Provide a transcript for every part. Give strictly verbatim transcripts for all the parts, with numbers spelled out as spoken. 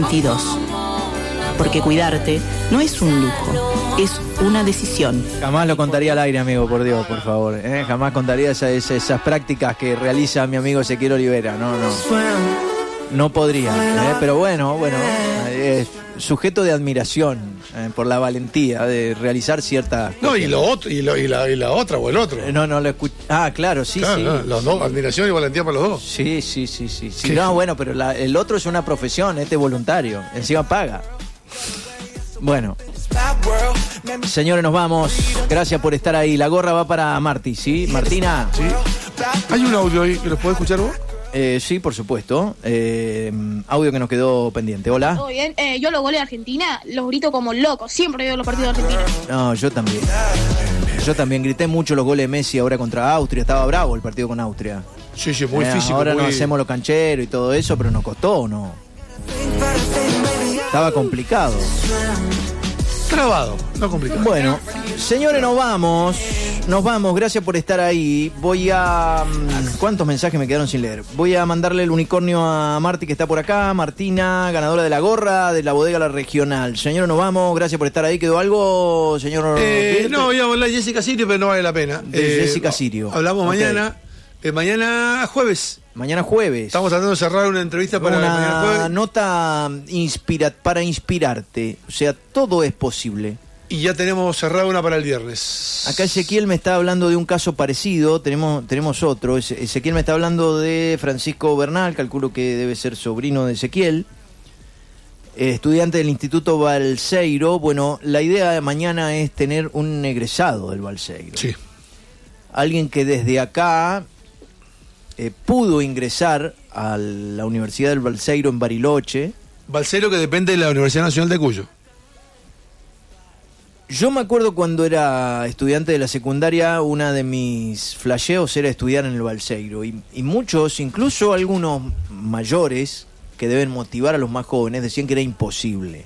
veintidós. Porque cuidarte no es un lujo, es una decisión. Jamás lo contaría al aire, amigo, por Dios, por favor. ¿eh? Jamás contaría esa, esa, esas prácticas que realiza mi amigo Ezequiel Olivera. No, no. No podría. ¿eh? Pero bueno, bueno, es sujeto de admiración eh, por la valentía de realizar ciertas. No, y lo otro, y, lo, y, la, y la otra o el otro. No, no lo escuché. Ah, claro, sí, claro, sí. No, los dos, admiración y valentía para los dos. Sí, sí, sí, sí. sí. No, bueno, pero la, el otro es una profesión, este es voluntario. Encima paga. Bueno. Señores, nos vamos. Gracias por estar ahí. La gorra va para Marti, ¿sí? Martina. Sí. ¿Hay un audio ahí que los podés escuchar vos? Eh, sí, por supuesto. Eh, audio que nos quedó pendiente. Hola. Todo bien. Eh, yo los goles de Argentina los grito como loco. Siempre veo los partidos de Argentina. No, yo también. Yo también grité mucho los goles de Messi ahora contra Austria. Estaba bravo el partido con Austria. Sí, sí, muy eh, físico. Ahora muy... no hacemos los cancheros y todo eso, pero nos costó, ¿o no? Estaba complicado. Trabado, no complicado. Bueno, señores, nos vamos. Nos vamos, gracias por estar ahí. Voy a... ¿Cuántos mensajes me quedaron sin leer? Voy a mandarle el unicornio a Marti, que está por acá. Martina, ganadora de la gorra de la bodega La Regional. Señores, nos vamos, gracias por estar ahí. ¿Quedó algo, señor? Eh, no, íbamos a hablar de Jessica Sirio, pero no vale la pena. De eh, Jessica Sirio. Hablamos okay. mañana. Eh, mañana jueves. Mañana jueves. Estamos tratando de cerrar una entrevista para una mañana jueves. nota inspira para inspirarte. O sea, todo es posible. Y ya tenemos cerrada una para el viernes. Acá Ezequiel me está hablando de un caso parecido. Tenemos, tenemos otro. Ezequiel me está hablando de Francisco Bernal. Calculo que debe ser sobrino de Ezequiel. Eh, estudiante del Instituto Balseiro. Bueno, la idea de mañana es tener un egresado del Balseiro. Sí. Alguien que desde acá eh, pudo ingresar a la Universidad del Balseiro en Bariloche. Balseiro, que depende de la Universidad Nacional de Cuyo. Yo me acuerdo cuando era estudiante de la secundaria, una de mis flasheos era estudiar en el Balseiro. Y, y muchos, incluso algunos mayores, que deben motivar a los más jóvenes, decían que era imposible.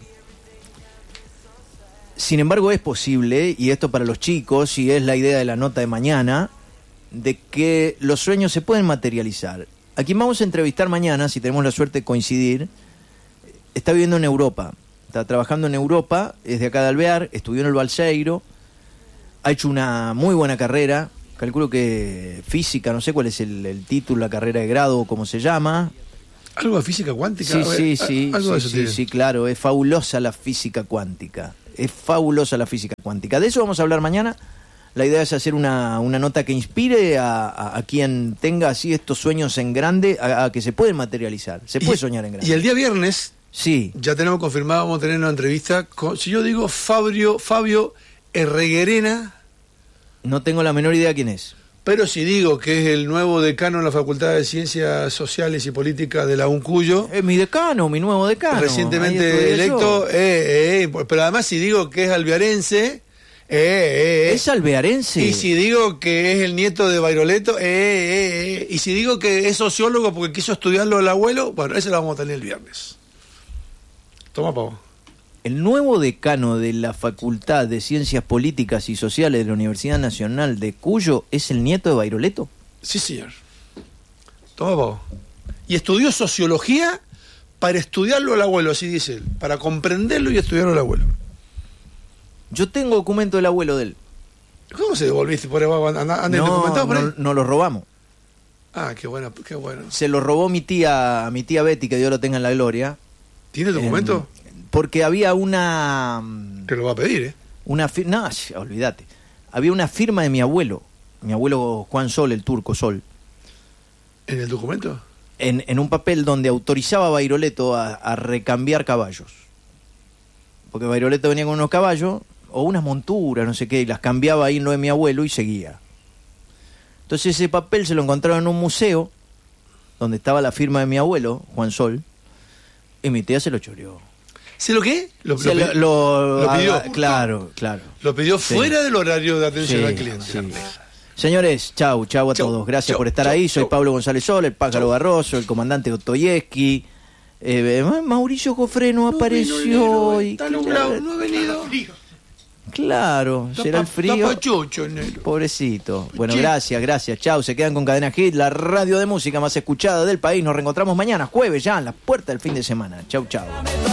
Sin embargo, es posible, y esto para los chicos, y es la idea de la nota de mañana, de que los sueños se pueden materializar. A quien vamos a entrevistar mañana, si tenemos la suerte de coincidir, está viviendo en Europa. Está trabajando en Europa, es de acá de Alvear, estudió en el Balseiro, ha hecho una muy buena carrera, calculo que física, no sé cuál es el, el título, la carrera de grado, cómo se llama. ¿Algo de física cuántica? Sí, ver, sí, sí, algo sí, de eso sí, tiene. sí, claro, es fabulosa la física cuántica, es fabulosa la física cuántica. De eso vamos a hablar mañana. La idea es hacer una, una nota que inspire a, a, a quien tenga así estos sueños en grande, a, a que se pueden materializar, se puede y, soñar en grande. Y el día viernes... Sí. Ya tenemos confirmado, vamos a tener una entrevista con, si yo digo Fabio, Fabio Herreguerena. No tengo la menor idea quién es. Pero si digo que es el nuevo decano en la Facultad de Ciencias Sociales y Políticas de la UNCUYO. Es mi decano, mi nuevo decano. Recientemente electo. Eh, eh, pero además si digo que es alvearense. Eh, eh, ¿Es alvearense? Y si digo que es el nieto de Bairoleto. Eh, eh, eh, y si digo que es sociólogo porque quiso estudiarlo el abuelo. Bueno, ese lo vamos a tener el viernes. Toma, Pavo. El nuevo decano de la Facultad de Ciencias Políticas y Sociales de la Universidad Nacional de Cuyo es el nieto de Bairoleto. Sí, señor. Toma, Pavo. Y estudió sociología para estudiarlo al abuelo, así dice él. Para comprenderlo y estudiarlo al abuelo. Yo tengo documento del abuelo de él. ¿Cómo se devolviste por ahí? ¿Anda no, documentado por ahí? No, no lo robamos. Ah, qué bueno, qué bueno. Se lo robó mi tía, mi tía Betty, que Dios lo tenga en la gloria. ¿Tiene el documento? Eh, porque había una... Te lo va a pedir, ¿eh? Una firma... No, olvídate. Había una firma de mi abuelo. Mi abuelo Juan Sol, el turco Sol. ¿En el documento? En, en un papel donde autorizaba a Bairoleto a, a recambiar caballos. Porque Bairoleto venía con unos caballos, o unas monturas, no sé qué, y las cambiaba ahí en lo de mi abuelo y seguía. Entonces ese papel se lo encontraron en un museo, donde estaba la firma de mi abuelo, Juan Sol, y mi tía se lo choreó. ¿Se lo qué? Lo, Se lo, lo, lo, lo pidió. Ah, claro, claro. Lo pidió Sí. fuera del horario de atención Sí, al cliente. sí. Señores, chau, chau a Chau, todos. Gracias chau, por estar chau, ahí. Soy chau. Pablo González Sol, el pájaro Chau. Barroso, el comandante Otoyeski. Eh, Mauricio Jofre no apareció No, no, no, hoy. está nublado, no ha venido. Claro, Está será pa- el frío. está pachucho, negro. Pobrecito. Bueno, Sí. gracias, gracias. Chau, se quedan con Cadena Hit, la radio de música más escuchada del país. Nos reencontramos mañana, jueves, ya, en las puertas del fin de semana. Chau, chau.